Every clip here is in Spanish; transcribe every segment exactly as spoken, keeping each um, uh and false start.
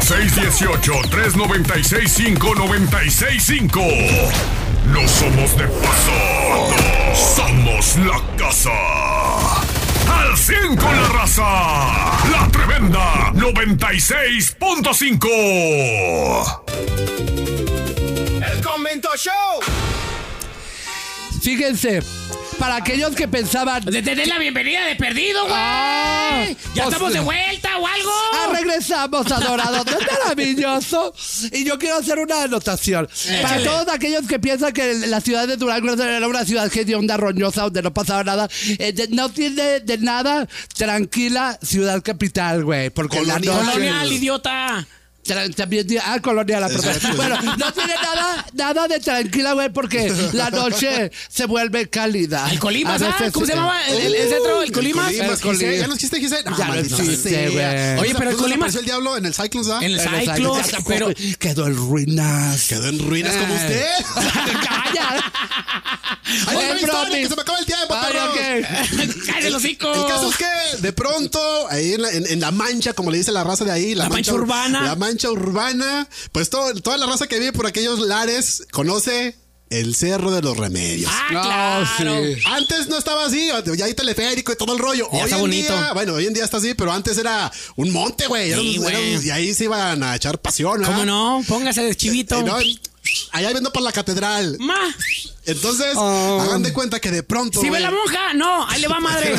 seis uno ocho, tres nueve seis, cinco nueve seis cinco. No somos de paso. Somos la casa. Al cien con la raza. La tremenda noventa y seis punto cinco. El Convento Show. Fíjense, para aquellos que pensaban... De tener la bienvenida de perdido, güey. Ah, ¿Ya pues, estamos de vuelta o algo? Ah, regresamos, adorados. Es maravilloso. Y yo quiero hacer una anotación. Échale. Para todos aquellos que piensan que la ciudad de Durango era una ciudad hedionda, roñosa, donde no pasaba nada. Eh, de, no tiene de nada tranquila ciudad capital, güey. Porque la noche... Colonial, idiota. También, ah, colonial, la perdón. Bueno, no tiene nada, nada de tranquila, güey, porque la noche se vuelve cálida. ¿El Colimas? A ah? veces, ¿Cómo se llamaba el, el, el centro? ¿El Colimas? El Colimas, El Colimas. ¿ya no existe, Giselle? Ah, Ya no maldita existe, sea. güey. Oye, pero el ¿Cómo Colimas... apareció el diablo en el Cyclones, ¿ah? En el En el Cyclones, Cyclones, pero... Quedó en ruinas. Quedó en ruinas Eh. como usted. ¡Calla! ¡Ay, Oye, una historia, Bromi. que se me acaba el tiempo, Ay, perros! ok. ¡Cállate el hocico! El caso es que de pronto, ahí en la, en, en la mancha, como le dice la raza de ahí, la, La mancha urbana. La mancha urbana, pues todo, toda la raza que vive por aquellos lares conoce el Cerro de los Remedios. ¡Ah, No, claro! sí. Antes no estaba así, ya hay teleférico y todo el rollo. Ya hoy está en bonito. día, bueno, hoy en día está así, pero antes era un monte, güey. Era Sí, un- era un- güey. y ahí se iban a echar pasión, ¿verdad? ¿Cómo no? Póngase de chivito. Eh, no, allá viendo por la catedral. ¡Ma! Entonces, Oh. hagan de cuenta que de pronto, ¿Sí ve güey, la monja? No, ahí le va madre.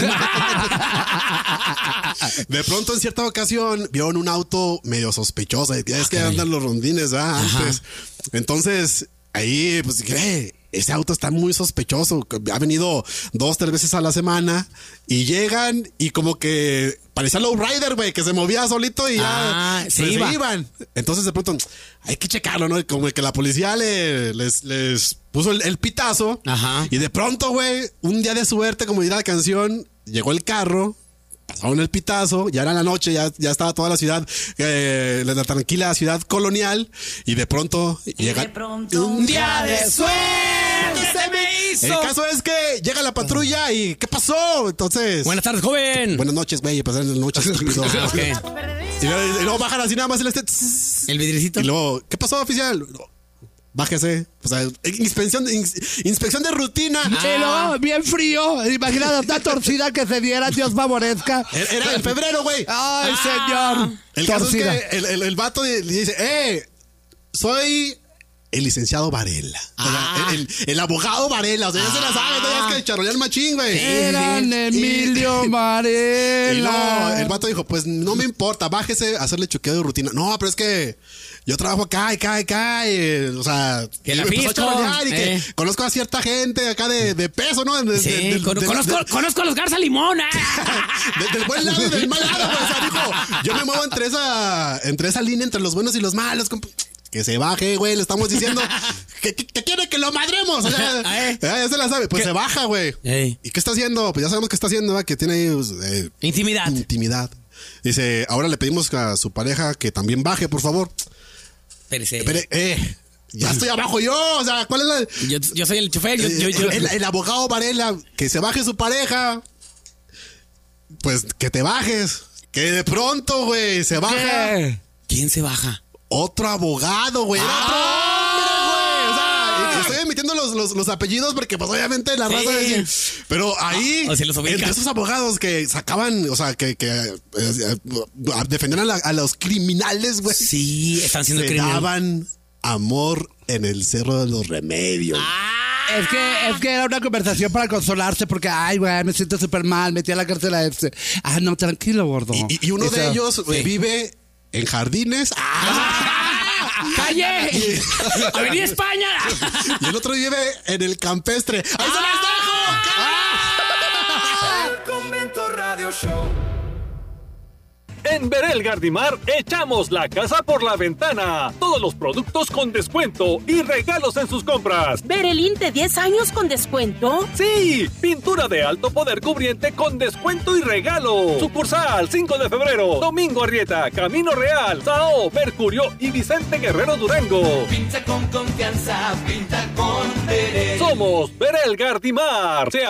de pronto en cierta ocasión vieron un auto medio sospechoso. Ya es que andan los rondines, ¿verdad? Antes. Entonces, ahí, pues, ¿qué? Ese auto está muy sospechoso. Ha venido dos, tres veces a la semana y llegan y como que parecía lowrider, güey, que se movía solito y ya Ah, pues, se iba. iban. Entonces de pronto hay que checarlo, ¿no? Como que la policía le, les, les puso el, el pitazo. Ajá. Y de pronto, güey, un día de suerte, como dirá la canción, llegó el carro. Pasaron el pitazo, ya era la noche, ya, ya estaba toda la ciudad, eh, la tranquila ciudad colonial, y de pronto llega Un día de suerte se me hizo. El caso es que llega la patrulla y ¿qué pasó? Entonces, Buenas tardes, joven. buenas noches, güey, pasaron las noches, estúpido. Ah, ok. y, luego, y luego bajan así nada más el este, tss, El vidricito. y luego, ¿qué pasó, oficial? Bájese, o sea, inspección, ins- inspección de rutina. Y luego, bien frío. Imagínate una torcida que se diera, Dios favorezca. Era en febrero, güey. Ay, señor. El caso Torcida. es que el, el, el vato le dice, eh, soy el licenciado Varela. O sea, Ah. el, el abogado Varela. O sea, ya se la sabe, no ya es que charolear machín, güey. Eran Emilio Y Varela. luego el vato dijo, pues no me importa, bájese a hacerle chuqueo de rutina. No, pero es que yo trabajo acá, acá, acá, y, o sea, Que y la me empezó a fisco, charolear y que eh. conozco a cierta gente acá de, de peso, ¿no? De- Sí, de- de- con- de- conozco, de- conozco a los Garza Limón. ah. de- del buen lado y del mal lado, güey. O sea, dijo, yo me muevo entre esa, entre esa línea entre los buenos y los malos, compa. Que se baje, güey, le estamos diciendo que, que- que quiere que lo madremos. O sea, Eh. eh, ya se la sabe. Pues ¿Qué? se baja, güey. Ey. ¿Y qué está haciendo? Pues ya sabemos qué está haciendo, ¿verdad? Que tiene ahí, pues, eh, Intimidad. intimidad. Dice, ahora le pedimos a su pareja que también baje, por favor. Espérese. Espere, eh, ya estoy abajo yo. O sea, ¿cuál es la...? Yo, yo soy el chofer. Yo, yo, Eh, yo- el, el abogado Varela, que se baje su pareja. Pues que te bajes. Que de pronto, güey, se baja ¿Qué? ¿Quién se baja? otro abogado, güey. Era otro hombre, güey. O sea, estoy emitiendo los, los, los apellidos porque, pues, obviamente la Sí. raza dice. Pero ahí, Ah, o sea, los ubicas. entre esos abogados que sacaban, o sea, que, que eh, eh, defendían a, la- a los criminales, güey. Sí, están siendo se criminales. daban amor en el Cerro de los Remedios. Es que, es que era una conversación para consolarse porque, ay, güey, me siento súper mal, metí a la cárcel a este. Ah, no, tranquilo, gordo. Y, y- y uno de Eso. ellos güey, vive en Jardines. ¡Calle! ¡Avenida España! Y el otro vive en el Campestre. ¡Ahí se las dejo! El Convento Radio Show. En Berel Gardimar echamos la casa por la ventana. Todos los productos con descuento y regalos en sus compras. Berelinte diez años con descuento. ¡Sí! Pintura de alto poder cubriente con descuento y regalo. Sucursal cinco de febrero. Domingo Arrieta, Camino Real, Sao, Mercurio y Vicente Guerrero Durango. Pinta con confianza, pinta con Berel. Somos Berel Gardimar. Sea